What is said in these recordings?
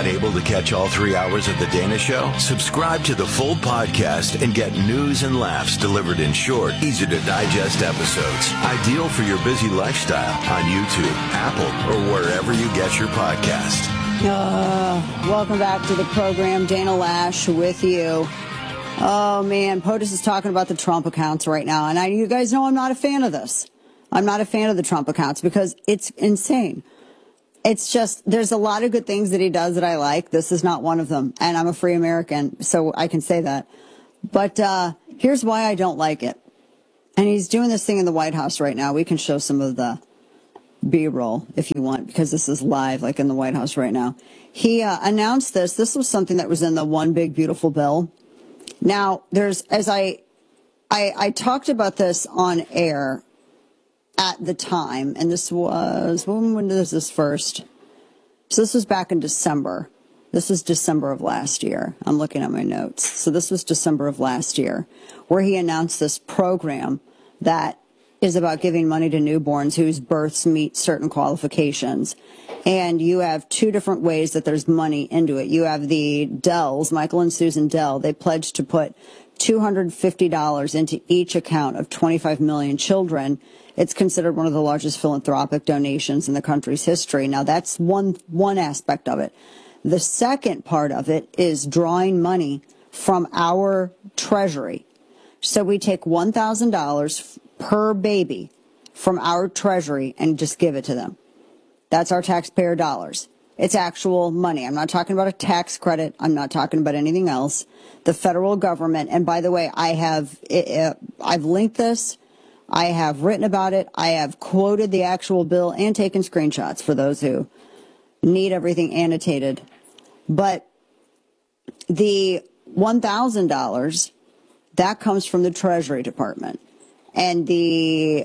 Not able to catch all 3 hours of The Dana Show? Subscribe to the full podcast and get news and laughs delivered in short, easy-to-digest episodes. Ideal for your busy lifestyle on YouTube, Apple, or wherever you get your podcast. Welcome back to the program. Dana Lash with you. Oh, man, POTUS is talking about the Trump accounts right now. And you guys know I'm not a fan of this. I'm not a fan of the Trump accounts because it's insane. It's just, there's a lot of good things that he does that I like. This is not one of them. And I'm a free American, so I can say that. But here's why I don't like it. And he's doing this thing in the White House right now. We can show some of the B-roll if you want, because this is live, like in the White House right now. He announced this. This was something that was in the One Big Beautiful Bill. Now, there's, as I talked about this on air at the time, and this was, when was this first? So this was back in December. This was December of last year. I'm looking at my notes. So this was December of last year, where he announced this program that is about giving money to newborns whose births meet certain qualifications. And you have two different ways that there's money into it. You have the Dells, Michael and Susan Dell. They pledged to put $250 into each account of 25 million children. It's considered one of the largest philanthropic donations in the country's history. Now, that's one aspect of it. The second part of it is drawing money from our treasury. So we take $1,000 per baby from our treasury and just give it to them. That's our taxpayer dollars. It's actual money. I'm not talking about a tax credit. I'm not talking about anything else. The federal government, and by the way, I've linked this. I have written about it. I have quoted the actual bill and taken screenshots for those who need everything annotated. But the $1,000, that comes from the Treasury Department. And the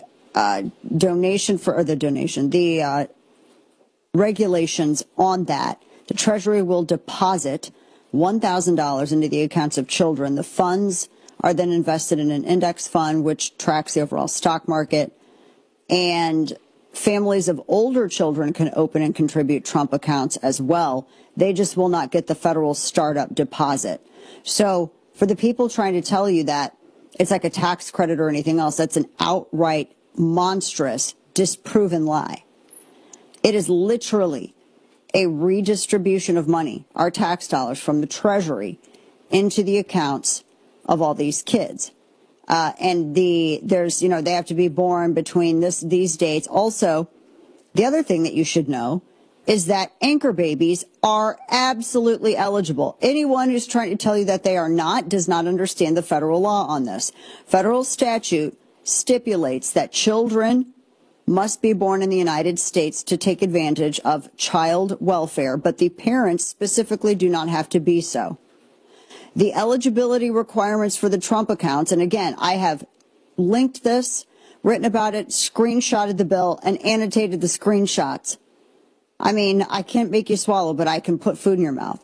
regulations on that, the Treasury will deposit $1,000 into the accounts of children. The funds are then invested in an index fund, which tracks the overall stock market. And families of older children can open and contribute Trump accounts as well. They just will not get the federal startup deposit. So for the people trying to tell you that it's like a tax credit or anything else, that's an outright monstrous, disproven lie. It is literally a redistribution of money, our tax dollars from the Treasury into the accounts of all these kids. And they have to be born between these dates. Also, the other thing that you should know is that anchor babies are absolutely eligible. Anyone who's trying to tell you that they are not does not understand the federal law on this. Federal statute stipulates that children must be born in the United States to take advantage of child welfare, but the parents specifically do not have to be so. The eligibility requirements for the Trump accounts, and again, I have linked this, written about it, screenshotted the bill, and annotated the screenshots. I mean, I can't make you swallow, but I can put food in your mouth.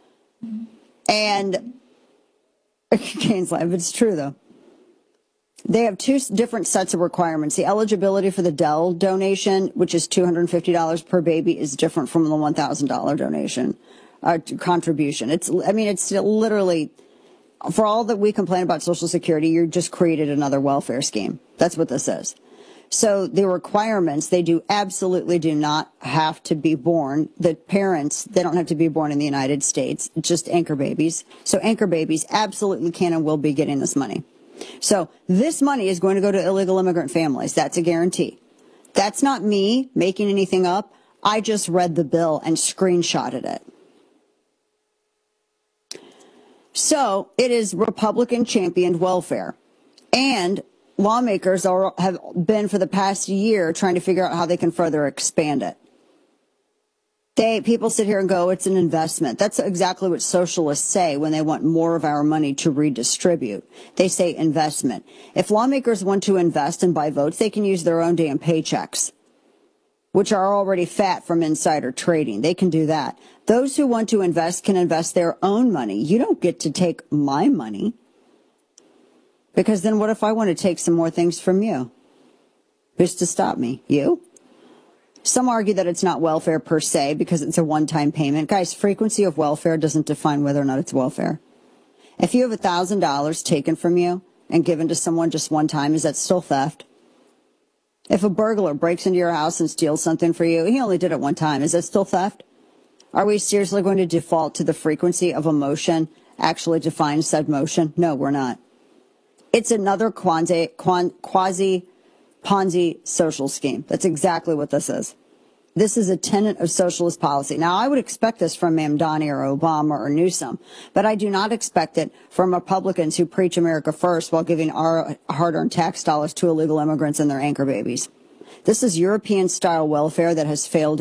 And Kane's life, it's true, though. They have two different sets of requirements. The eligibility for the Dell donation, which is $250 per baby, is different from the $1,000 donation. Contribution. It's literally, for all that we complain about Social Security, you just created another welfare scheme. That's what this is. So the requirements, they absolutely do not have to be born. The parents, they don't have to be born in the United States, just anchor babies. So anchor babies absolutely can and will be getting this money. So this money is going to go to illegal immigrant families. That's a guarantee. That's not me making anything up. I just read the bill and screenshotted it. So it is Republican championed welfare. And lawmakers have been for the past year trying to figure out how they can further expand it. People sit here and go, it's an investment. That's exactly what socialists say when they want more of our money to redistribute. They say investment. If lawmakers want to invest and buy votes, they can use their own damn paychecks, which are already fat from insider trading. They can do that. Those who want to invest can invest their own money. You don't get to take my money. Because then what if I want to take some more things from you? Who's to stop me? You? Some argue that it's not welfare per se because it's a one-time payment. Guys, frequency of welfare doesn't define whether or not it's welfare. If you have $1,000 taken from you and given to someone just one time, is that still theft? If a burglar breaks into your house and steals something for you, he only did it one time, is that still theft? Are we seriously going to default to the frequency of a motion actually defines said motion? No, we're not. It's another quasi Ponzi social scheme. That's exactly what this is. This is a tenet of socialist policy. Now, I would expect this from Mamdani or Obama or Newsom, but I do not expect it from Republicans who preach America first while giving our hard-earned tax dollars to illegal immigrants and their anchor babies. This is European-style welfare that has failed